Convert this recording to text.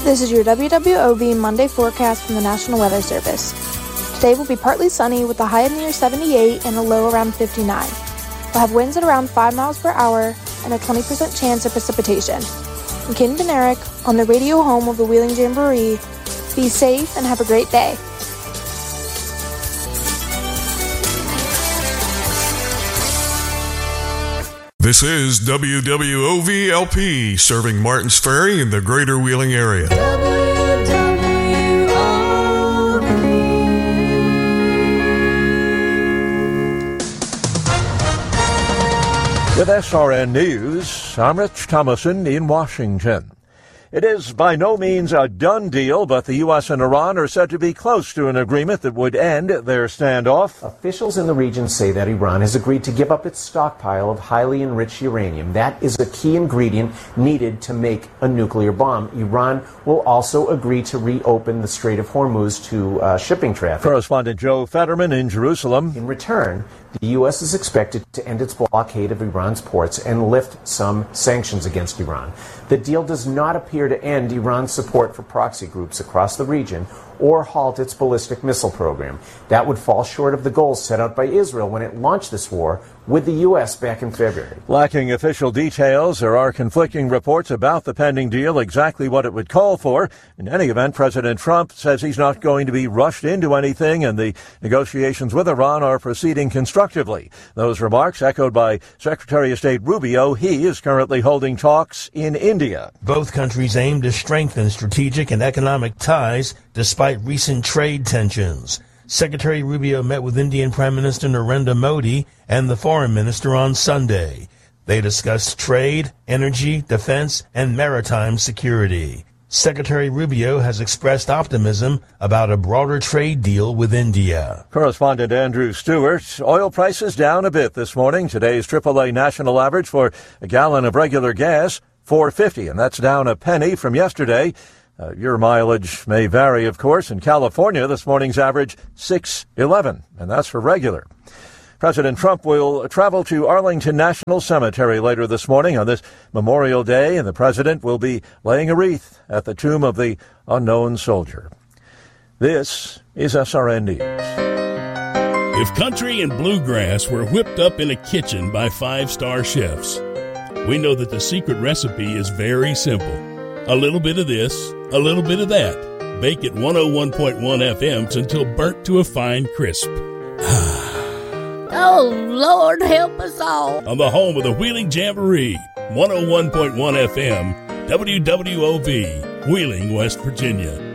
This is your WWOV Monday forecast from the National Weather Service. Today will be partly sunny with a high near 78 and a low around 59. We'll have winds at around 5 miles per hour and a 20% chance of precipitation. I'm Ken Benerick on the radio home of the Wheeling Jamboree. Be safe and have a great day. This is WWOV-LP, serving Martins Ferry in the greater Wheeling area. With SRN News, I'm Rich Thomason in Washington. It is by no means a done deal, but the U.S. and Iran are said to be close to an agreement that would end their standoff. Officials in the region say that Iran has agreed to give up its stockpile of highly enriched uranium. That is a key ingredient needed to make a nuclear bomb. Iran will also agree to reopen the Strait of Hormuz to shipping traffic. Correspondent Joe Fetterman in Jerusalem. In return, the U.S. is expected to end its blockade of Iran's ports and lift some sanctions against Iran. The deal does not appear to end Iran's support for proxy groups across the region or halt its ballistic missile program. That would fall short of the goals set out by Israel when it launched this war with the U.S. back in February. Lacking official details, there are conflicting reports about the pending deal, exactly what it would call for. In any event, President Trump says he's not going to be rushed into anything, and the negotiations with Iran are proceeding constructively. Those remarks echoed by Secretary of State Rubio. He is currently holding talks in India. Both countries aim to strengthen strategic and economic ties despite recent trade tensions. Secretary Rubio met with Indian Prime Minister Narendra Modi and the Foreign Minister on Sunday. They discussed trade, energy, defense, and maritime security. Secretary Rubio has expressed optimism about a broader trade deal with India. Correspondent Andrew Stewart. Oil prices down a bit this morning. Today's AAA national average for a gallon of regular gas, $4.50, and that's down a penny from yesterday. Your mileage may vary, of course. In California, this morning's average, $6.11, and that's for regular. President Trump will travel to Arlington National Cemetery later this morning on this Memorial Day, and the president will be laying a wreath at the tomb of the unknown soldier. This is SRN News. If country and bluegrass were whipped up in a kitchen by 5-star chefs, we know that the secret recipe is very simple. A little bit of this, a little bit of that. Bake at 101.1 FMs until burnt to a fine crisp. Oh, Lord, help us all. On the home of the Wheeling Jamboree, 101.1 FM, WWOV, Wheeling, West Virginia.